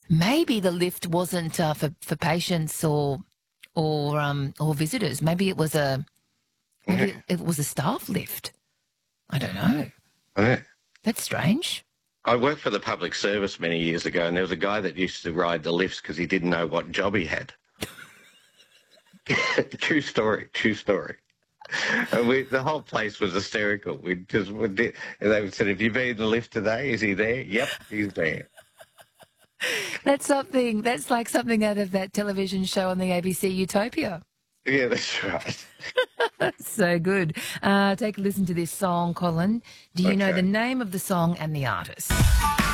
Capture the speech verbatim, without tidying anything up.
Maybe the lift wasn't uh, for for patients or or um or visitors. Maybe it was a maybe Yeah. it was a staff lift. I don't know. Yeah. That's strange. I worked for the public service many years ago, and there was a guy that used to ride the lifts because he didn't know what job he had. True story, true story. And we, the whole place was hysterical. We just, we did, and they said, "Have you been in the lift today? Is he there?" "Yep, he's there." That's something. That's like something out of that television show on the A B C, Utopia. Yeah, that's right. That's so good. Uh, take a listen to this song, Colin. Do you know Okay. the name of the song and the artist?